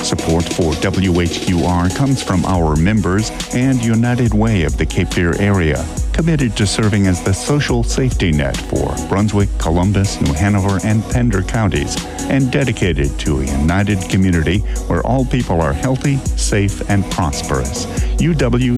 Support for WHQR comes from our members and United Way of the Cape Fear area, committed to serving as the social safety net for Brunswick, Columbus, New Hanover, and Pender counties, and dedicated to a united community where all people are healthy, safe, and prosperous. UW